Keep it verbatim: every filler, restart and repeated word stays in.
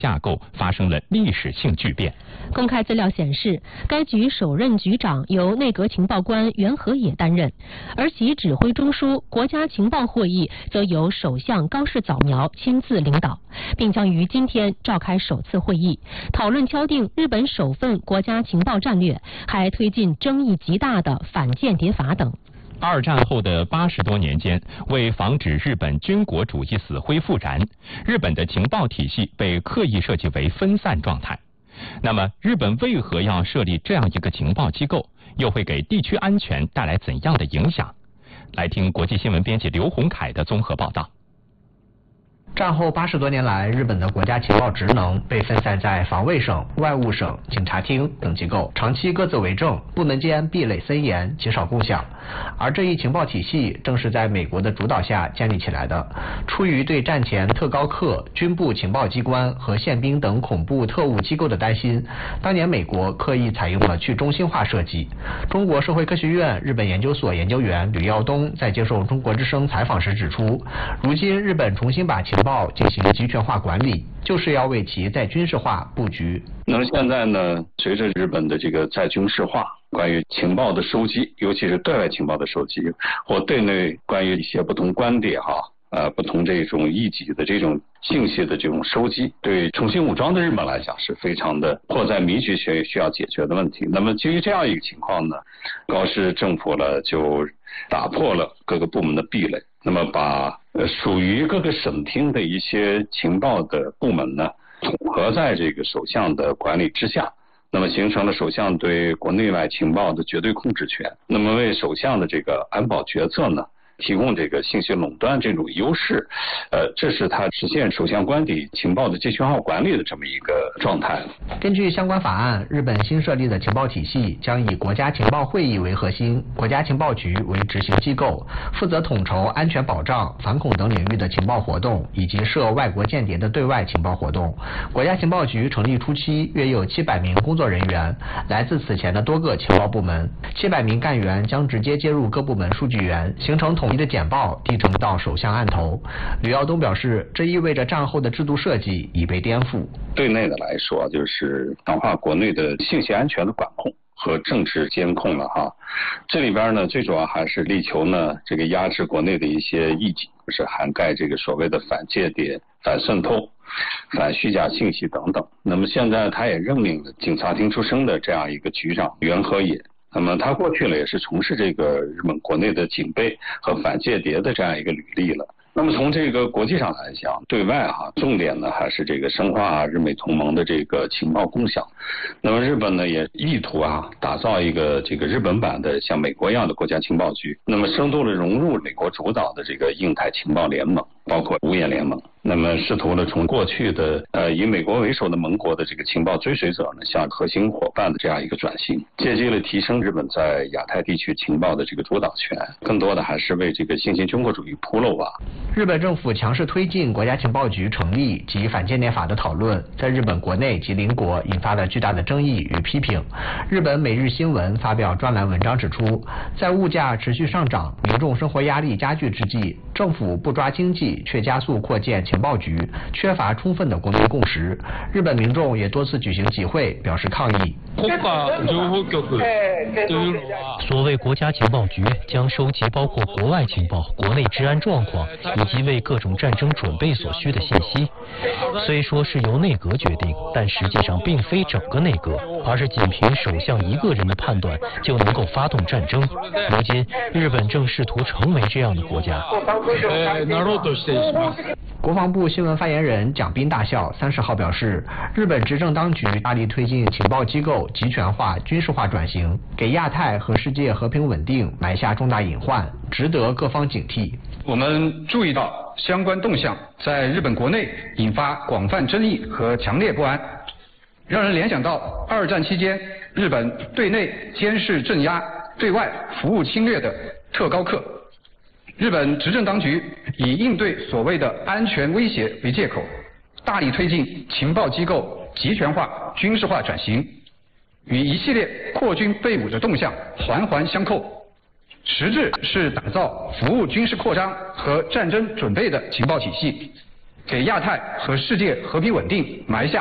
架构发生了历史性巨变。 公开资料显示，该局首任局长由内阁情报官袁和野担任，而其指挥中枢国家情报会议则由首相高市早苗亲自领导，并将于今天召开首次会议，讨论敲定日本首份国家情报战略，还推进争议极大的反间谍法等。 二战后的八十多年间，为防止日本军国主义死灰复燃，日本的情报体系被刻意设计为分散状态。那么，日本为何要设立这样一个情报机构？又会给地区安全带来怎样的影响？来听国际新闻编辑刘洪凯的综合报道。 战后八十多年来，日本的国家情报职能被分散在防卫省、外务省、警察厅等机构，长期各自为政，部门间壁垒森严，极少共享。而这一情报体系正是在美国的主导下建立起来的。出于对战前特高课、军部情报机关和宪兵等恐怖特务机构的担心，当年美国刻意采用了去中心化设计。中国社会科学院日本研究所研究员吕耀东在接受中国之声采访时指出，如今日本重新把情报进行集权化管理，就是要为其在军事化布局。 那么现在呢，随着日本的这个在军事化，关于情报的收集，尤其是对外情报的收集，或对内关于一些不同观点哈，呃，不同这种异己的这种信息的这种收集，对重新武装的日本来讲是非常的迫在眉睫需需要解决的问题。那么基于这样一个情况呢，高市政府呢就打破了各个部门的壁垒，那么把呃属于各个省厅的一些情报的部门呢统合在这个首相的管理之下，那么形成了首相对国内外情报的绝对控制权，那么为首相的这个安保决策呢提供这个信息垄断这种优势，呃，这是他实现首相官邸情报的集权化管理的这么一个状态。 根据相关法案，日本新设立的情报体系将以国家情报会议为核心，国家情报局为执行机构，负责统筹安全保障、反恐等领域的情报活动，以及涉外国间谍的对外情报活动。国家情报局成立初期约有七百名工作人员，来自此前的多个情报部门。七百名干员将直接接入各部门数据源，形成统一的简报递呈到首相案头。吕耀东表示，这意味着战后的制度设计已被颠覆。 对内的来说，就是强化国内的信息安全的管控和政治监控了哈。这里边呢，最主要还是力求呢这个压制国内的一些异己，是涵盖这个所谓的反间谍、反渗透、反虚假信息等等。那么现在他也任命了警察厅出身的这样一个局长袁和野。那么他过去呢也是从事这个日本国内的警备和反间谍的这样一个履历了。那么从这个国际上来讲，对外哈重点呢还是这个深化日美同盟的这个情报共享。那么日本呢也意图啊打造一个这个日本版的像美国一样的国家情报局，那么深度的融入美国主导的这个印太情报联盟，包括五眼联盟。那么试图呢从过去的呃以美国为首的盟国的这个情报追随者呢向核心伙伴的这样一个转型，借机了提升日本在亚太地区情报的这个主导权，更多的还是为这个新型军国主义铺路吧。 日本政府强势推进国家情报局成立及反间谍法的讨论，在日本国内及邻国引发了巨大的争议与批评。日本每日新闻发表专栏文章指出，在物价持续上涨、民众生活压力加剧之际，政府不抓经济却加速扩建情报局，缺乏充分的国民共识。日本民众也多次举行集会表示抗议。 所谓国家情报局将收集包括国外情报、国内治安状况以及为各种战争准备所需的信息。虽说是由内阁决定，但实际上并非整个内阁，而是仅凭首相一个人的判断就能够发动战争。如今日本正试图成为这样的国家。 国防部新闻发言人蒋斌大校三十号表示，日本执政当局大力推进情报机构集权化、军事化转型，给亚太和世界和平稳定埋下重大隐患，值得各方警惕。 我们注意到相关动向在日本国内引发广泛争议和强烈不安，让人联想到二战期间日本对内监视镇压、对外服务侵略的特高课。日本执政当局以应对所谓的安全威胁为借口，大力推进情报机构集权化、军事化转型，与一系列扩军备武的动向环环相扣，实质是打造服务军事扩张和战争准备的情报体系， 给亚太和世界和平稳定埋下